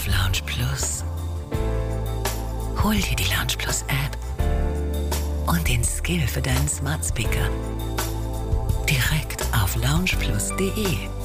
auf Lounge Plus. Hol dir die Lounge Plus App und den Skill für deinen Smart Speaker direkt auf loungeplus.de.